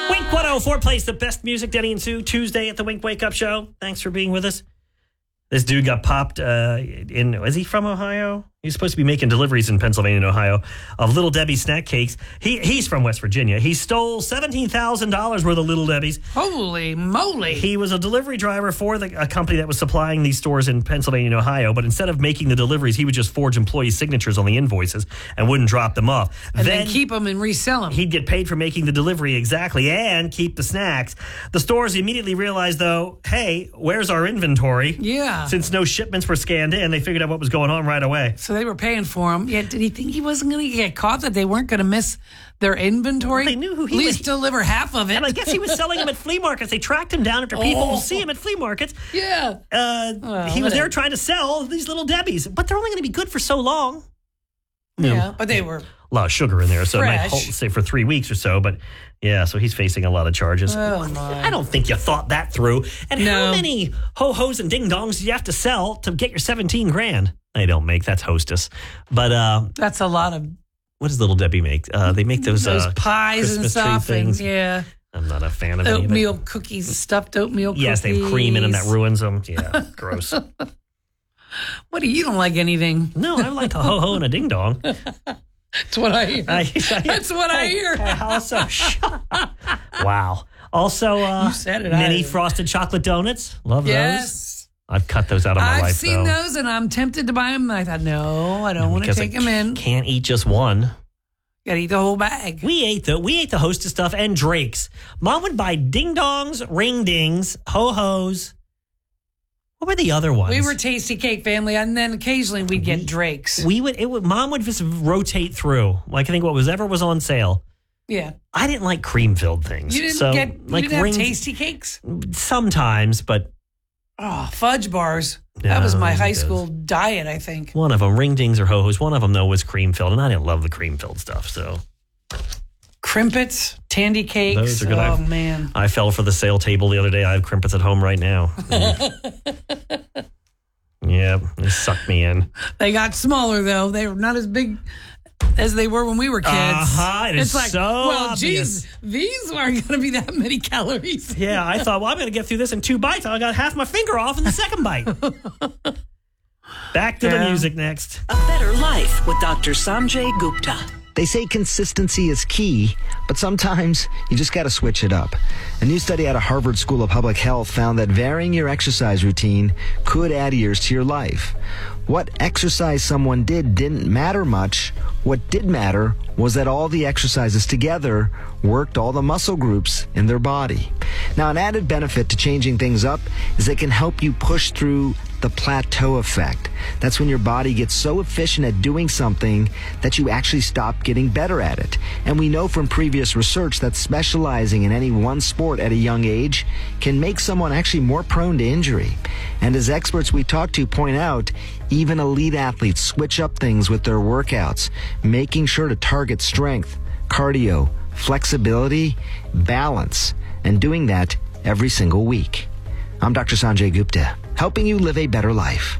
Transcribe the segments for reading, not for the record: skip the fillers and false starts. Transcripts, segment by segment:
Wink 104 plays the best music, Denny and Sue, Tuesday at the Wink Wake Up Show. Thanks for being with us. This dude got popped is he from Ohio? He's supposed to be making deliveries in Pennsylvania and Ohio of Little Debbie snack cakes. He's from West Virginia. He stole $17,000 worth of Little Debbie's. Holy moly. He was a delivery driver for a company that was supplying these stores in Pennsylvania and Ohio, but instead of making the deliveries, he would just forge employee signatures on the invoices and wouldn't drop them off. And then keep them and resell them. He'd get paid for making the delivery, exactly, and keep the snacks. The stores immediately realized, though, hey, where's our inventory? Yeah. Since no shipments were scanned in, they figured out what was going on right away. So they were paying for him. Yeah, did he think he wasn't going to get caught, that they weren't going to miss their inventory? Well, they knew who he was. At least deliver half of it. And I guess he was selling them at flea markets. They tracked him down after people will see him at flea markets. Yeah. He was there trying to sell these Little Debbies, but they're only going to be good for so long. Yeah, but they were a lot of sugar in there, so fresh. it might stay for 3 weeks or so. But yeah, so he's facing a lot of charges. Oh, my. I don't think you thought that through. And how many ho-hos and ding-dongs do you have to sell to get your $17,000? They don't make. That's Hostess. But that's a lot of. What does Little Debbie make? They make those pies Christmas and stuff. tree things. And, yeah. I'm not a fan of oatmeal cookies, stuffed oatmeal cookies. Yes, they have cream in them that ruins them. Yeah, gross. What do you don't like anything? No, I like a ho-ho and a ding-dong. That's what I hear. That's what I hear. Also, wow. Also, you said it, mini frosted chocolate donuts. Love those. Yes. I've cut those out of my life, I've seen though. those, and I'm tempted to buy them. I thought, no, I don't want to take them in. Can't eat just one. Got to eat the whole bag. We ate the Hostess stuff and Drake's. Mom would buy ding-dongs, ring-dings, ho-hos. What were the other ones? We were Tasty Cake family, and then occasionally we'd get Drake's. Mom would just rotate through. Like, I think whatever was on sale. Yeah. I didn't like cream-filled things. You didn't have Tasty Cakes? Sometimes, but... Oh, fudge bars. That was my high school diet, I think. One of them, ring-dings or ho-hos. One of them, though, was cream-filled, and I didn't love the cream-filled stuff, so... Crimpets, Tandy Cakes. Those are good. Oh, man. I fell for the sale table the other day. I have Crimpets at home right now. Yeah, they sucked me in. They got smaller, though. They were not as big as they were when we were kids. It's like, so obvious. Geez, these aren't going to be that many calories. Yeah, I thought, well, I'm going to get through this in 2 bites. I got half my finger off in the second bite. Back to the music next. A Better Life with Dr. Sanjay Gupta. They say consistency is key, but sometimes you just got to switch it up. A new study out of Harvard School of Public Health found that varying your exercise routine could add years to your life. What exercise someone didn't matter much. What did matter was that all the exercises together worked all the muscle groups in their body. Now, an added benefit to changing things up is they can help you push through the plateau effect. That's when your body gets so efficient at doing something that you actually stop getting better at it. And we know from previous research that specializing in any one sport at a young age can make someone actually more prone to injury. And as experts we talk to point out, even elite athletes switch up things with their workouts, making sure to target strength, cardio, flexibility, balance, and doing that every single week. I'm Dr. Sanjay Gupta, helping you live a better life.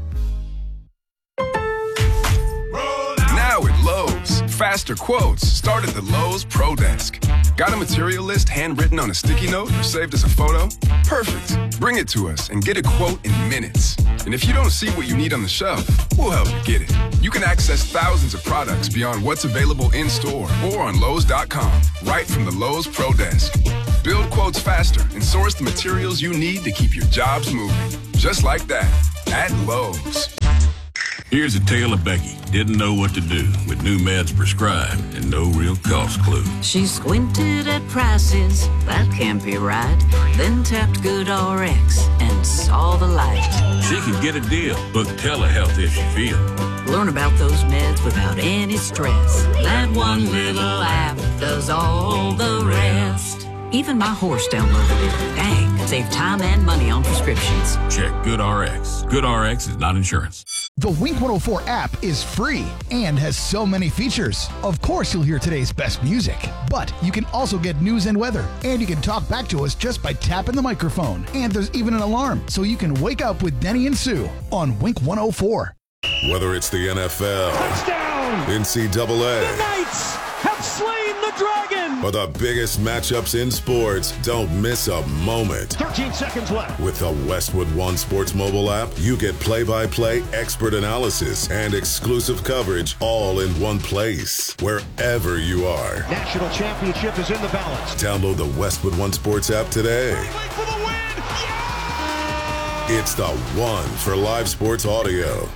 Now at Lowe's, faster quotes start at the Lowe's Pro Desk. Got a material list handwritten on a sticky note or saved as a photo? Perfect. Bring it to us and get a quote in minutes. And if you don't see what you need on the shelf, we'll help you get it. You can access thousands of products beyond what's available in-store or on Lowe's.com, right from the Lowe's Pro Desk. Build quotes faster and source the materials you need to keep your jobs moving. Just like that, at Lowe's. Here's a tale of Becky. Didn't know what to do with new meds prescribed and no real cost clue. She squinted at prices, that can't be right. Then tapped GoodRx and saw the light. She could get a deal. Book telehealth if she feel. Learn about those meds without any stress. That one little app does all the rest. Even my horse downloaded it. Dang, save time and money on prescriptions. Check GoodRx. GoodRx is not insurance. The Wink 104 app is free and has so many features. Of course, you'll hear today's best music, but you can also get news and weather, and you can talk back to us just by tapping the microphone. And there's even an alarm, so you can wake up with Denny and Sue on Wink 104. Whether it's the NFL, touchdown, NCAA, the Knights have slain the dragon, For the biggest matchups in sports, don't miss a moment. 13 seconds left. With the Westwood One Sports mobile app, you get play-by-play expert analysis and exclusive coverage all in one place, wherever you are. National championship is in the balance. Download the Westwood One Sports app today. For the win! Yeah! It's the one for live sports audio.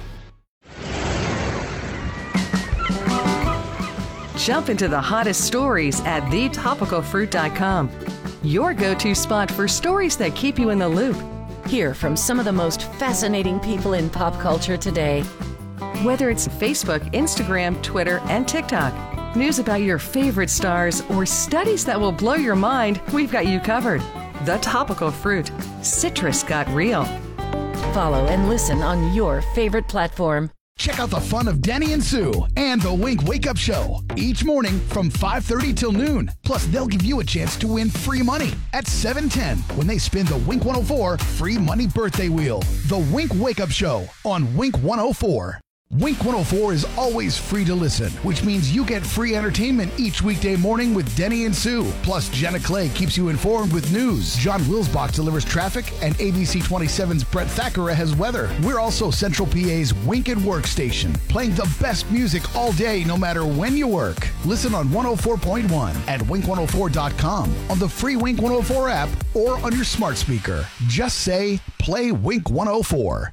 Jump into the hottest stories at thetopicalfruit.com. Your go-to spot for stories that keep you in the loop. Hear from some of the most fascinating people in pop culture today. Whether it's Facebook, Instagram, Twitter, and TikTok, news about your favorite stars, or studies that will blow your mind, we've got you covered. The Topical Fruit. Citrus got real. Follow and listen on your favorite platform. Check out the fun of Denny and Sue and the Wink Wake Up Show each morning from 5:30 till noon. Plus, they'll give you a chance to win free money at 7:10 when they spin the Wink 104 free money birthday wheel. The Wink Wake Up Show on Wink 104. Wink 104 is always free to listen, which means you get free entertainment each weekday morning with Denny and Sue. Plus, Jenna Clay keeps you informed with news. John Wilsbach delivers traffic, and ABC 27's Brett Thackeray has weather. We're also Central PA's Wink and Work station, playing the best music all day, no matter when you work. Listen on 104.1 at wink104.com, on the free Wink 104 app, or on your smart speaker. Just say, play Wink 104.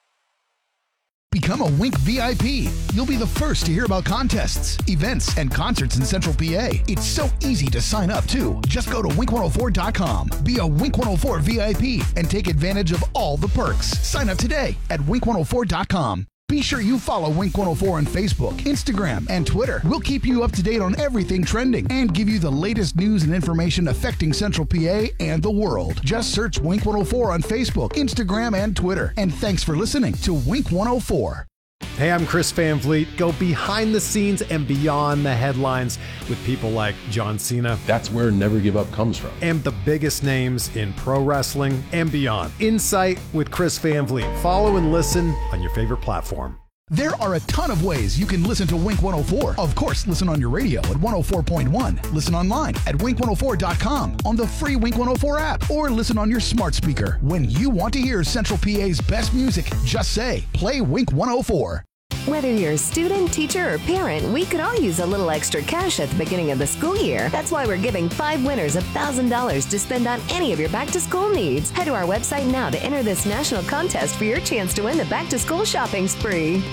Become a Wink VIP. You'll be the first to hear about contests, events, and concerts in Central PA. It's so easy to sign up, too. Just go to wink104.com. Be a Wink 104 VIP and take advantage of all the perks. Sign up today at wink104.com. Be sure you follow Wink 104 on Facebook, Instagram, and Twitter. We'll keep you up to date on everything trending and give you the latest news and information affecting Central PA and the world. Just search Wink 104 on Facebook, Instagram, and Twitter. And thanks for listening to Wink 104. Hey, I'm Chris Van Vliet. Go behind the scenes and beyond the headlines with people like John Cena. That's where Never Give Up comes from. And the biggest names in pro wrestling and beyond. Insight with Chris Van Vliet. Follow and listen on your favorite platform. There are a ton of ways you can listen to Wink 104. Of course, listen on your radio at 104.1. Listen online at wink104.com, on the free Wink 104 app, or listen on your smart speaker. When you want to hear Central PA's best music, just say, play Wink 104. Whether you're a student, teacher, or parent, we could all use a little extra cash at the beginning of the school year. That's why we're giving 5 winners $1,000 to spend on any of your back-to-school needs. Head to our website now to enter this national contest for your chance to win the back-to-school shopping spree.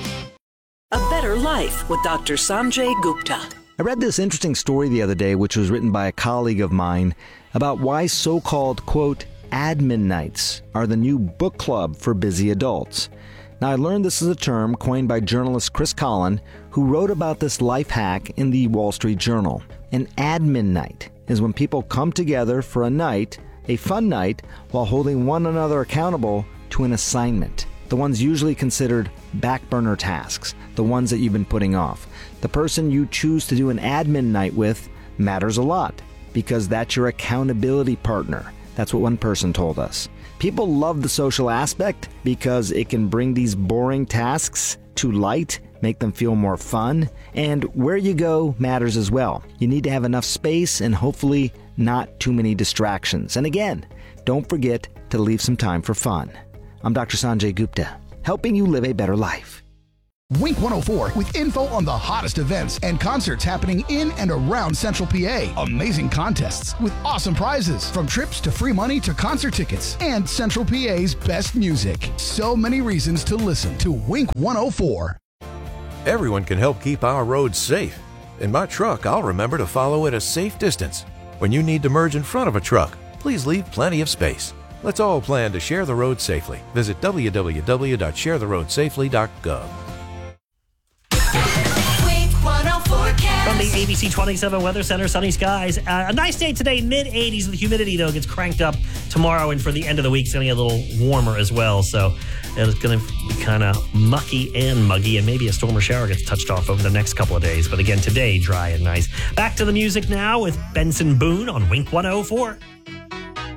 A Better Life with Dr. Sanjay Gupta. I read this interesting story the other day, which was written by a colleague of mine, about why so-called, quote, admin nights are the new book club for busy adults. Now, I learned this is a term coined by journalist Chris Collin, who wrote about this life hack in the Wall Street Journal. An admin night is when people come together for a night, a fun night, while holding one another accountable to an assignment. The ones usually considered back burner tasks, the ones that you've been putting off. The person you choose to do an admin night with matters a lot, because that's your accountability partner. That's what one person told us. People love the social aspect because it can bring these boring tasks to light, make them feel more fun, and where you go matters as well. You need to have enough space and hopefully not too many distractions. And again, don't forget to leave some time for fun. I'm Dr. Sanjay Gupta, helping you live a better life. Wink 104 with info on the hottest events and concerts happening in and around Central PA. Amazing contests with awesome prizes, from trips to free money to concert tickets, and Central PA's best music. So many reasons to listen to Wink 104. Everyone can help keep our roads safe. In my truck, I'll remember to follow at a safe distance. When you need to merge in front of a truck, please leave plenty of space. Let's all plan to share the road safely. Visit www.sharetheroadsafely.gov. From the ABC 27 Weather Center, sunny skies. A nice day today, mid-80s. The humidity, though, gets cranked up tomorrow, and for the end of the week, it's going to get a little warmer as well. So it's going to be kind of mucky and muggy, and maybe a storm or shower gets touched off over the next couple of days. But again, today, dry and nice. Back to the music now with Benson Boone on Wink 104.